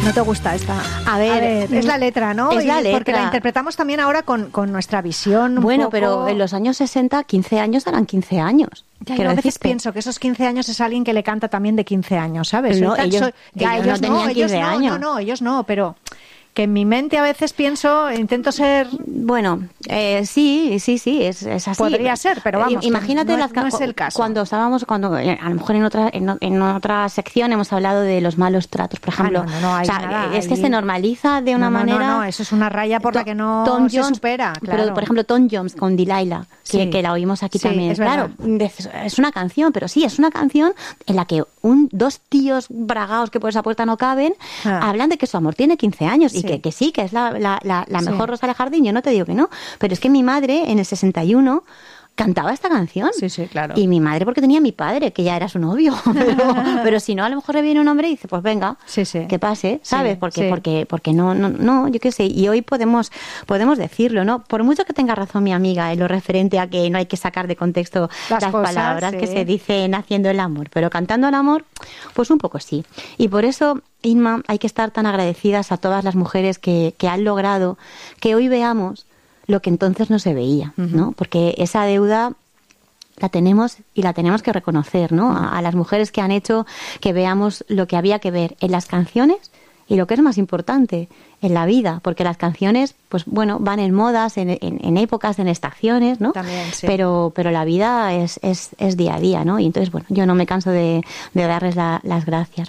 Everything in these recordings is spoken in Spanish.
¿No te gusta esta? A ver, es la letra, ¿no? Es la letra. Porque la interpretamos también ahora con nuestra visión. Bueno, poco... pero en los años 60, 15 años eran 15 años. Ya, yo a veces pienso que esos 15 años es alguien que le canta también de 15 años, ¿sabes? No, ellos no tenían 15 años. No, ellos no, pero... que en mi mente a veces pienso, intento ser... Bueno, sí, es así. Podría ser, pero vamos, imagínate no es el caso. Cuando a lo mejor en otra sección hemos hablado de los malos tratos, por ejemplo. Es que se normaliza de una manera... No, eso es una raya por la que no se supera, claro. Pero, por ejemplo, Tom Jones con Delilah, que la oímos aquí también. Es claro, es una canción, pero sí, es una canción en la que dos tíos bragaos que por esa puerta no caben, hablan de que su amor tiene 15 años y que sí, que es la mejor Rosa del Jardín, yo no te digo que no, pero es que mi madre en el 61 cantaba esta canción. Sí, claro. Y mi madre porque tenía a mi padre, que ya era su novio. Pero si no, a lo mejor le viene un hombre y dice, pues venga, que pase, ¿sabes? Porque no, yo qué sé. Y hoy podemos decirlo, ¿no? Por mucho que tenga razón mi amiga en lo referente a que no hay que sacar de contexto las cosas, palabras que se dicen haciendo el amor, pero cantando el amor, pues un poco sí. Y por eso, Inma, hay que estar tan agradecidas a todas las mujeres que han logrado que hoy veamos lo que entonces no se veía, ¿no? Porque esa deuda la tenemos y la tenemos que reconocer, ¿no? A las mujeres que han hecho que veamos lo que había que ver en las canciones y lo que es más importante, en la vida, porque las canciones, pues bueno, van en modas, en épocas, en estaciones, ¿no? También, sí. Pero la vida es día a día, ¿no? Y entonces, bueno, yo no me canso de darles las gracias.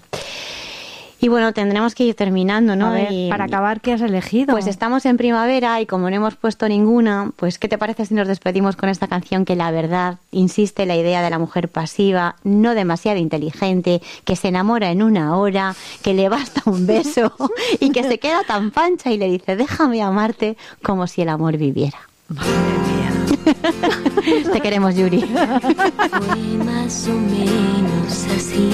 Y bueno, tendremos que ir terminando, ¿no? A ver, para acabar, ¿qué has elegido? Pues estamos en primavera y como no hemos puesto ninguna, pues ¿qué te parece si nos despedimos con esta canción que la verdad insiste la idea de la mujer pasiva, no demasiado inteligente, que se enamora en una hora, que le basta un beso y que se queda tan pancha y le dice, déjame amarte como si el amor viviera? Madre mía. Te queremos, Yuri. Fue más o menos así.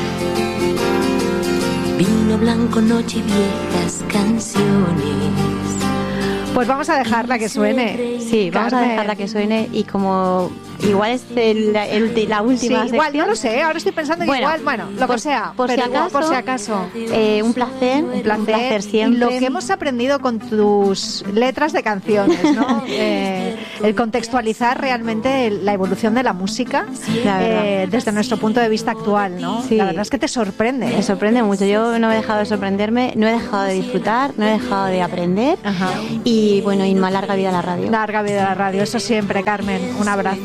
Vino blanco, noche y viejas canciones. Pues vamos a dejarla que suene. Sí, vamos a dejarla que suene y como igual es la última sección. Igual, no lo sé, ahora estoy pensando que lo que sea. Por si acaso. Un placer siempre. Y lo que hemos aprendido con tus letras de canciones, ¿no? El contextualizar realmente la evolución de la música desde nuestro punto de vista actual, ¿no? Sí. La verdad es que te sorprende. Me sorprende mucho. Yo no he dejado de sorprenderme, no he dejado de disfrutar, no he dejado de aprender. Ajá. Y bueno, Inma, larga vida a la radio. Larga vida a la radio, eso siempre, Carmen. Un abrazo.